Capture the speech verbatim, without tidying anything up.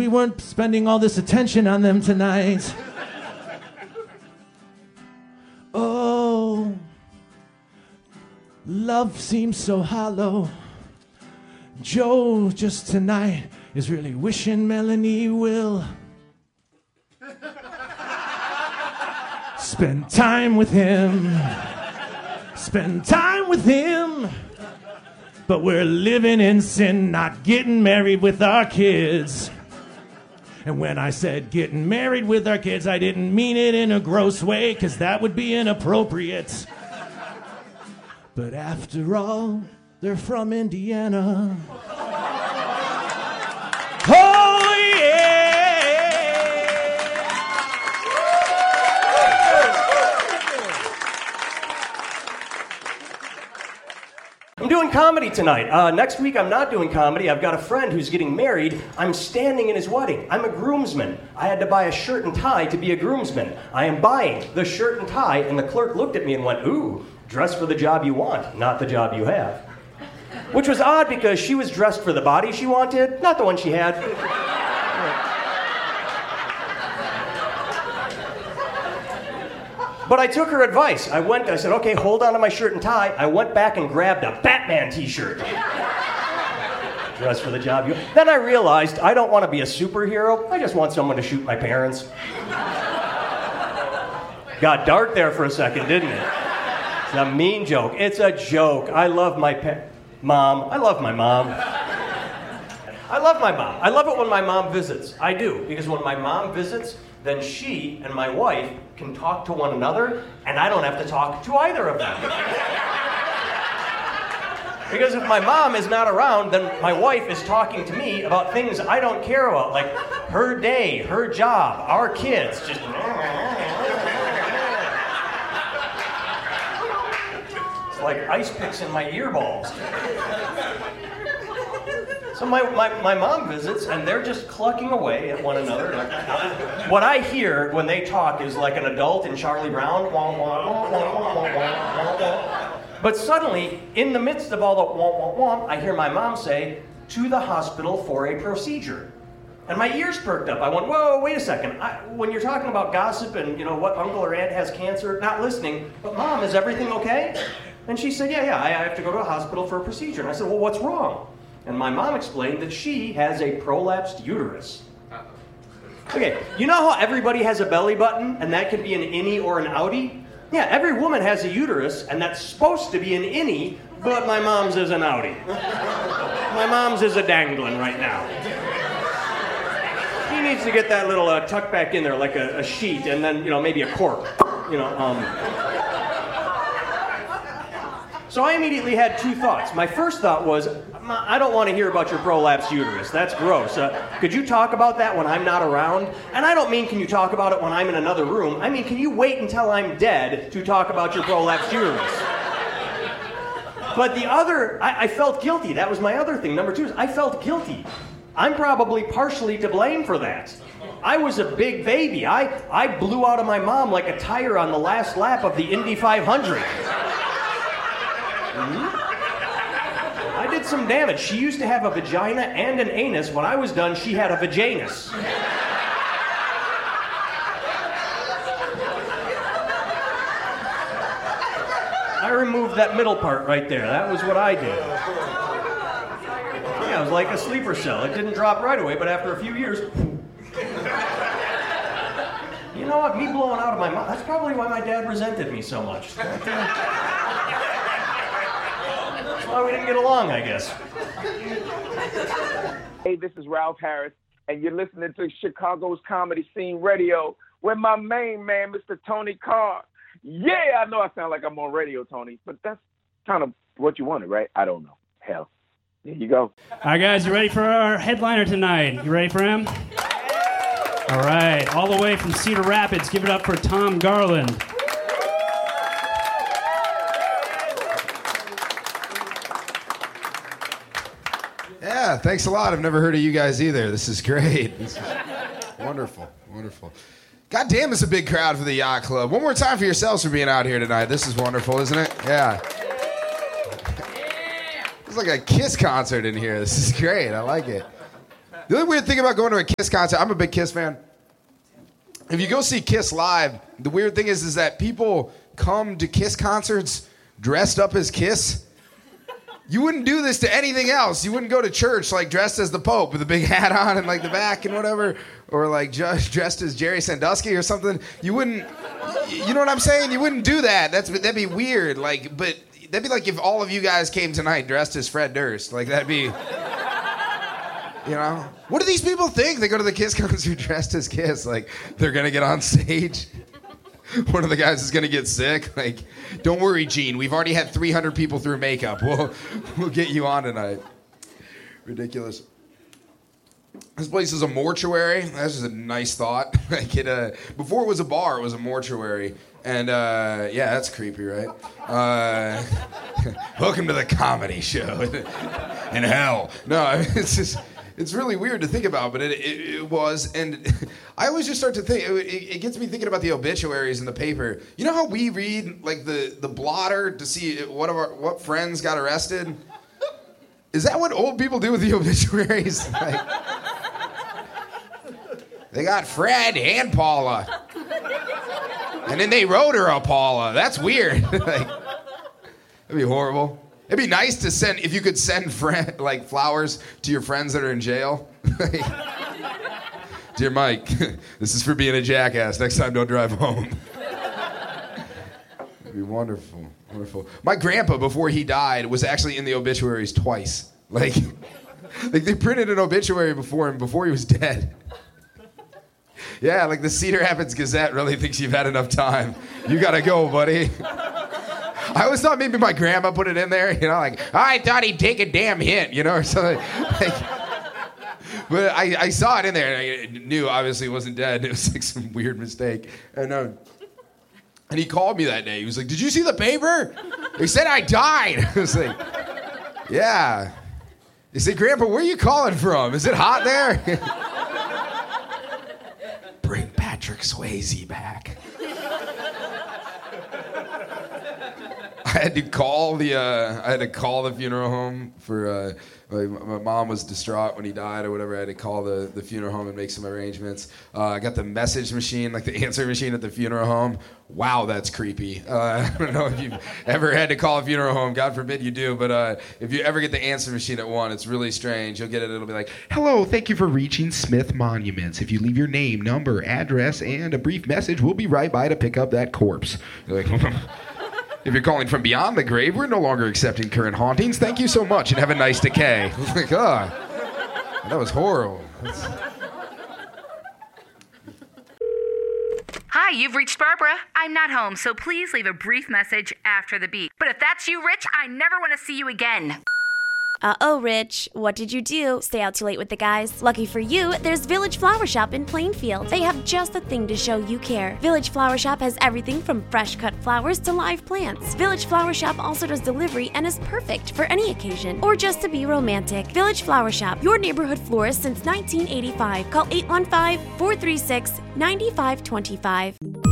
We weren't spending all this attention on them tonight. Oh, love seems so hollow. Joe just tonight is really wishing Melanie will spend time with him. Spend time with him. But we're living in sin, not getting married with our kids. And when I said getting married with our kids, I didn't mean it in a gross way, because that would be inappropriate. But after all, they're from Indiana. Oh, yeah! I'm doing comedy tonight. Uh, next week, I'm not doing comedy. I've got a friend who's getting married. I'm standing in his wedding. I'm a groomsman. I had to buy a shirt and tie to be a groomsman. I am buying the shirt and tie, and the clerk looked at me and went, ooh, dress for the job you want, not the job you have. Which was odd because she was dressed for the body she wanted, not the one she had. But I took her advice. I went, I said, okay, hold on to my shirt and tie. I went back and grabbed a Batman t-shirt. Dress for the job you... Then I realized I don't want to be a superhero. I just want someone to shoot my parents. Got dark there for a second, didn't it? It's a mean joke. It's a joke. I love my pa- mom. I love my mom. I love my mom. I love it when my mom visits. I do. Because when my mom visits, then she and my wife can talk to one another, and I don't have to talk to either of them. Because if my mom is not around, then my wife is talking to me about things I don't care about, like her day, her job, our kids, just... It's like ice picks in my earballs. So my, my, my mom visits, and they're just clucking away at one another. What I hear when they talk is like an adult in Charlie Brown. Wah, wah, wah, wah, wah, wah, wah, wah. But suddenly, in the midst of all the wah, wah, wah, I hear my mom say, to the hospital for a procedure. And my ears perked up. I went, whoa, wait a second. I, when you're talking about gossip and, you know, what uncle or aunt has cancer, not listening, but Mom, is everything okay? And she said, yeah, yeah, I have to go to a hospital for a procedure. And I said, well, what's wrong? And my mom explained that she has a prolapsed uterus. Okay, you know how everybody has a belly button, and that can be an innie or an outie? Yeah, every woman has a uterus, and that's supposed to be an innie, but my mom's is an outie. My mom's is a dangling right now. She needs to get that little uh, tucked back in there like a, a sheet, and then, you know, maybe a cork. You know, um... So I immediately had two thoughts. My first thought was, I don't want to hear about your prolapsed uterus. That's gross. Uh, could you talk about that when I'm not around? And I don't mean can you talk about it when I'm in another room. I mean, can you wait until I'm dead to talk about your prolapsed uterus? But the other, I, I felt guilty. That was my other thing. Number two is I felt guilty. I'm probably partially to blame for that. I was a big baby. I, I blew out of my mom like a tire on the last lap of the Indy five hundred. Mm-hmm. I did some damage. She used to have a vagina and an anus. When I was done, she had a vajanus. I removed that middle part right there. That was what I did. Yeah, it was like a sleeper cell. It didn't drop right away, but after a few years... You know what? Me blowing out of my mouth, that's probably why my dad resented me so much. Well, we didn't get along, I guess. Hey, this is Ralph Harris, and you're listening to Chicago's Comedy Scene Radio with my main man, Mister Tony Carr. Yeah, I know I sound like I'm on radio, Tony, but that's kind of what you wanted, right? I don't know. Hell, there you go. All right, guys, you ready for our headliner tonight? You ready for him? All right, all the way from Cedar Rapids, give it up for Tom Garland. Yeah, thanks a lot. I've never heard of you guys either. This is great. This is wonderful, wonderful. God damn, it's a big crowd for the Yacht Club. One more time for yourselves for being out here tonight. This is wonderful, isn't it? Yeah. It's like a Kiss concert in here. This is great. I like it. The only weird thing about going to a Kiss concert, I'm a big Kiss fan. If you go see Kiss live, the weird thing is, is that people come to Kiss concerts dressed up as Kiss. You wouldn't do this to anything else. You wouldn't go to church like dressed as the Pope with a big hat on and like the back and whatever, or like just dressed as Jerry Sandusky or something. You wouldn't, you know what I'm saying? You wouldn't do that. That's that'd be weird. Like, but that'd be like if all of you guys came tonight dressed as Fred Durst. Like that'd be, you know. What do these people think? They go to the Kiss concert dressed as Kiss. Like they're gonna get on stage. One of the guys is gonna get sick. Like, don't worry, Gene. We've already had three hundred people through makeup. We'll we'll get you on tonight. Ridiculous. This place is a mortuary. That's just a nice thought. Like it, uh, before it was a bar, it was a mortuary. And uh, yeah, that's creepy, right? Uh, welcome to the comedy show in hell. No, I mean, it's just. It's really weird to think about, but it, it, it was, and I always just start to think, it, it gets me thinking about the obituaries in the paper. You know how we read, like, the, the blotter to see what of our, what friends got arrested? Is that what old people do with the obituaries? Like, they got Fred and Paula. And then they wrote her a Paula. That's weird. Like, that'd be horrible. It'd be nice to send, if you could send friend, like flowers to your friends that are in jail. Dear Mike, this is for being a jackass. Next time, don't drive home. It'd be wonderful, wonderful. My grandpa, before he died, was actually in the obituaries twice. Like, like they printed an obituary before him, before he was dead. Yeah, like the Cedar Rapids Gazette really thinks you've had enough time. You gotta go, buddy. I always thought maybe my grandma put it in there, you know, like, I thought he'd take a damn hint, you know, or something. Like, but I, I saw it in there, and I knew, obviously, he wasn't dead. It was like some weird mistake. And, uh, and he called me that day. He was like, did you see the paper? He said I died. I was like, yeah. He said, Grandpa, where are you calling from? Is it hot there? Bring Patrick Swayze back. I had to call the uh, I had to call the funeral home for uh, my, my mom was distraught when he died or whatever. I had to call the, the funeral home and make some arrangements. Uh, I got the message machine, like the answer machine at the funeral home. Wow, that's creepy. Uh, I don't know if you've ever had to call a funeral home. God forbid you do. But uh, if you ever get the answer machine at one, it's really strange. You'll get it. It'll be like, hello, thank you for reaching Smith Monuments. If you leave your name, number, address, and a brief message, we'll be right by to pick up that corpse. You're like, if you're calling from beyond the grave, we're no longer accepting current hauntings. Thank you so much, and have a nice decay. Like, oh, that was horrible. That's... Hi, you've reached Barbara. I'm not home, so please leave a brief message after the beep. But if that's you, Rich, I never want to see you again. Uh-oh, Rich. What did you do? Stay out too late with the guys? Lucky for you, there's Village Flower Shop in Plainfield. They have just the thing to show you care. Village Flower Shop has everything from fresh-cut flowers to live plants. Village Flower Shop also does delivery and is perfect for any occasion or just to be romantic. Village Flower Shop, your neighborhood florist since nineteen eighty-five. Call eight one five, four three six, nine five two five.